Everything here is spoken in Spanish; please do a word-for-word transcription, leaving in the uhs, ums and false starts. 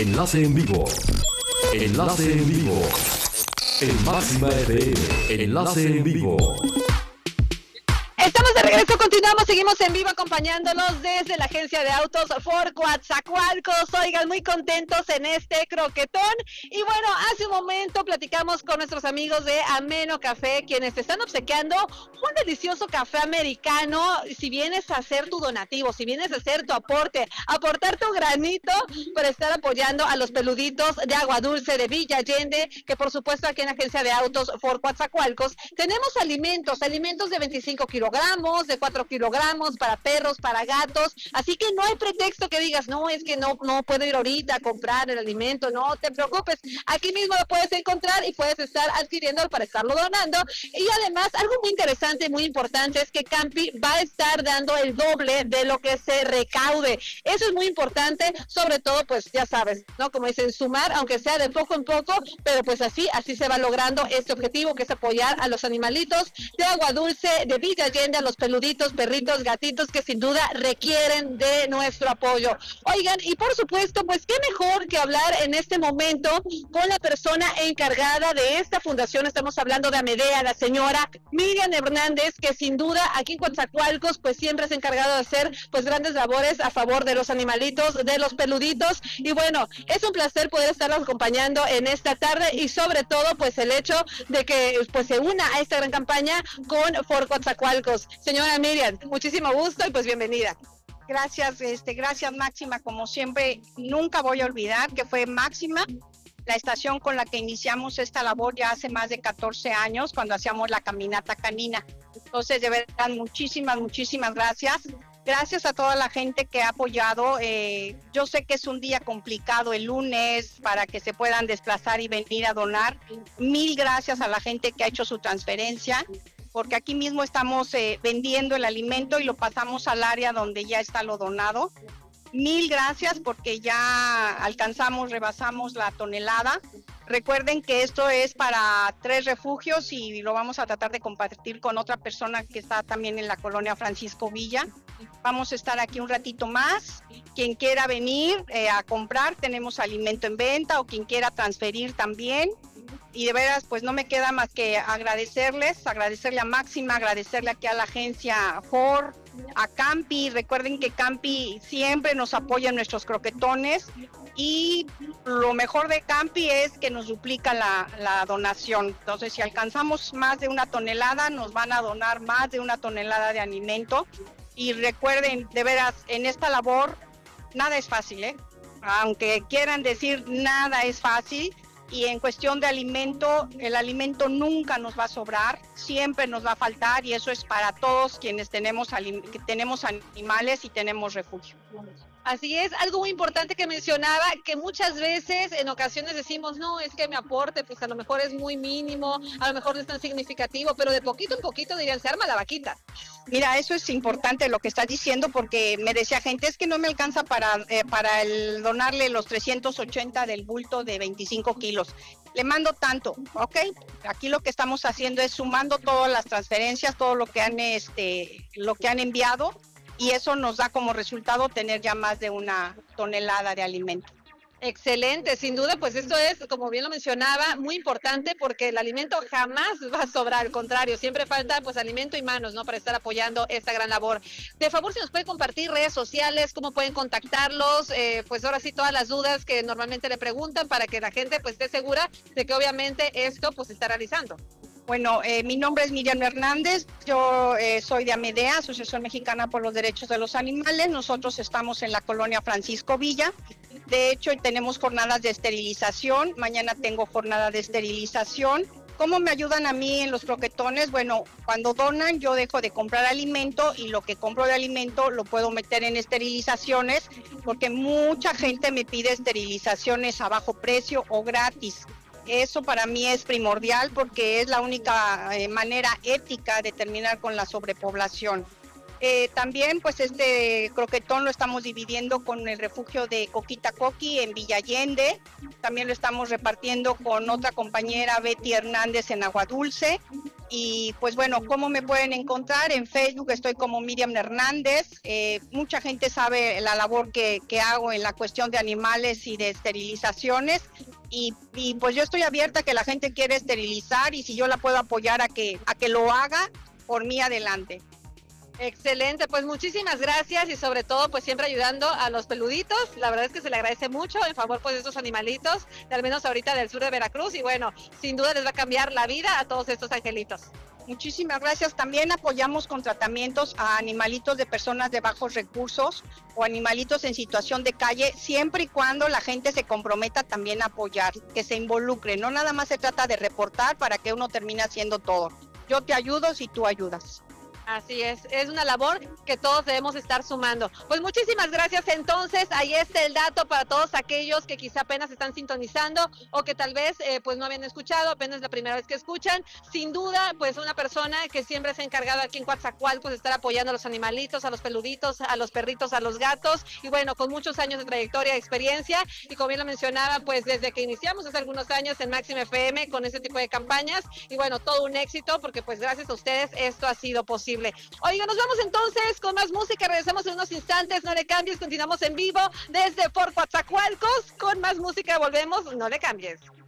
Enlace en vivo. Enlace en vivo. En Máxima F M. Enlace en vivo. Estamos de regreso, continuamos, seguimos en vivo acompañándolos desde la agencia de autos Ford Coatzacoalcos. Oigan, muy contentos en este croquetón. Y bueno, hace un momento platicamos con nuestros amigos de Ameno Café, quienes te están obsequiando un delicioso café americano. Si vienes a hacer tu donativo, si vienes a hacer tu aporte, aportar tu granito para estar apoyando a los peluditos de Agua Dulce de Villa Allende, que por supuesto aquí en la agencia de autos Ford Coatzacoalcos tenemos alimentos, alimentos de veinticinco kilogramos, de cuatro kilogramos para perros, para gatos, así que no hay pretexto que digas, no, es que no, no puedo ir ahorita a comprar el alimento, no te preocupes, aquí mismo lo puedes encontrar y puedes estar adquiriendo para estarlo donando. Y además, algo muy interesante, muy importante, es que Campi va a estar dando el doble de lo que se recaude. Eso es muy importante, sobre todo, pues ya sabes, ¿no? Como dicen, sumar, aunque sea de poco en poco, pero pues así, así se va logrando este objetivo, que es apoyar a los animalitos de Agua Dulce de Villa Allende, a los peluditos, perritos, gatitos que sin duda requieren de nuestro apoyo. Oigan, y por supuesto, pues qué mejor que hablar en este momento con la persona encargada de esta fundación. Estamos hablando de Amedea, la señora Miriam Hernández, que sin duda aquí en Coatzacoalcos pues siempre se ha encargado de hacer pues grandes labores a favor de los animalitos, de los peluditos. Y bueno, es un placer poder estarlos acompañando en esta tarde, y sobre todo pues el hecho de que pues se una a esta gran campaña con Ford Coatzacoalcos. Señora Miriam, muchísimo gusto y pues bienvenida. Gracias, este, gracias Máxima, como siempre, nunca voy a olvidar que fue Máxima, la estación con la que iniciamos esta labor ya hace más de catorce años, cuando hacíamos la caminata canina. Entonces, de verdad, muchísimas, muchísimas gracias. Gracias a toda la gente que ha apoyado. Eh, yo sé que es un día complicado el lunes para que se puedan desplazar y venir a donar. Mil gracias a la gente que ha hecho su transferencia, porque aquí mismo estamos eh, vendiendo el alimento y lo pasamos al área donde ya está lo donado. Mil gracias, porque ya alcanzamos, rebasamos la tonelada. Recuerden que esto es para tres refugios y lo vamos a tratar de compartir con otra persona que está también en la colonia Francisco Villa. Vamos a estar aquí un ratito más. Quien quiera venir eh, a comprar, tenemos alimento en venta, o quien quiera transferir también. Y de veras, pues no me queda más que agradecerles, agradecerle a Máxima, agradecerle aquí a la agencia Ford, a Campi. Recuerden que Campi siempre nos apoya en nuestros croquetones, y lo mejor de Campi es que nos duplica la, la donación. Entonces, si alcanzamos más de una tonelada, nos van a donar más de una tonelada de alimento. Y recuerden, de veras, en esta labor nada es fácil, ¿eh? Aunque quieran decir nada es fácil. Y en cuestión de alimento, el alimento nunca nos va a sobrar, siempre nos va a faltar, y eso es para todos quienes tenemos, alim- que tenemos animales y tenemos refugio. Así es, algo muy importante que mencionaba, que muchas veces en ocasiones decimos, no, es que mi aporte pues a lo mejor es muy mínimo, a lo mejor no es tan significativo, pero de poquito en poquito dirían, se arma la vaquita. Mira, eso es importante lo que estás diciendo, porque me decía gente, es que no me alcanza para, eh, para el donarle los trescientos ochenta del bulto de veinticinco kilos. Le mando tanto, ok, aquí lo que estamos haciendo es sumando todas las transferencias, todo lo que han, este, lo que han enviado, y eso nos da como resultado tener ya más de una tonelada de alimento. Excelente, sin duda, pues esto es, como bien lo mencionaba, muy importante, porque el alimento jamás va a sobrar, al contrario, siempre falta pues alimento y manos, ¿no? Para estar apoyando esta gran labor. De favor, si nos puede compartir redes sociales, cómo pueden contactarlos, eh, pues ahora sí todas las dudas que normalmente le preguntan, para que la gente pues esté segura de que obviamente esto pues se está realizando. Bueno, eh, mi nombre es Miriam Hernández, yo eh, soy de Amedea, Asociación Mexicana por los Derechos de los Animales. Nosotros estamos en la colonia Francisco Villa. De hecho, tenemos jornadas de esterilización. Mañana tengo jornada de esterilización. ¿Cómo me ayudan a mí en los croquetones? Bueno, cuando donan yo dejo de comprar alimento, y lo que compro de alimento lo puedo meter en esterilizaciones, porque mucha gente me pide esterilizaciones a bajo precio o gratis. Eso para mí es primordial, porque es la única eh, manera ética de terminar con la sobrepoblación. Eh, también pues este croquetón lo estamos dividiendo con el refugio de Coquita Coqui en Villa Allende. También lo estamos repartiendo con otra compañera, Betty Hernández, en Agua Dulce. Y pues bueno, ¿cómo me pueden encontrar? En Facebook estoy como Miriam Hernández. Eh, mucha gente sabe la labor que, que hago en la cuestión de animales y de esterilizaciones. Y, y pues yo estoy abierta a que la gente quiera esterilizar, y si yo la puedo apoyar a que, a que lo haga, por mí adelante. Excelente, pues muchísimas gracias, y sobre todo pues siempre ayudando a los peluditos. La verdad es que se le agradece mucho en favor pues de estos animalitos, de al menos ahorita del sur de Veracruz, y bueno, sin duda les va a cambiar la vida a todos estos angelitos. Muchísimas gracias. También apoyamos con tratamientos a animalitos de personas de bajos recursos o animalitos en situación de calle, siempre y cuando la gente se comprometa también a apoyar, que se involucre. No nada más se trata de reportar para que uno termine haciendo todo. Yo te ayudo si tú ayudas. Así es, es una labor que todos debemos estar sumando. Pues muchísimas gracias. Entonces, ahí está el dato para todos aquellos que quizá apenas están sintonizando o que tal vez eh, pues no habían escuchado, apenas la primera vez que escuchan. Sin duda, pues una persona que siempre se ha encargado aquí en Coatzacoalcos de estar apoyando a los animalitos, a los peluditos, a los perritos, a los gatos, y bueno, con muchos años de trayectoria, de experiencia, y como bien lo mencionaba, pues desde que iniciamos hace algunos años en Máxima F M con este tipo de campañas, y bueno, todo un éxito, porque pues gracias a ustedes esto ha sido posible. Oiga, nos vamos entonces con más música, regresamos en unos instantes, no le cambies, continuamos en vivo desde Fort Coatzacoalcos con más música, volvemos, no le cambies.